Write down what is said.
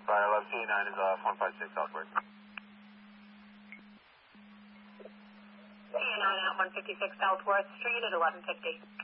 Fire 11T9 is 156 southward. T9 at 156 Southworth Street at 1150.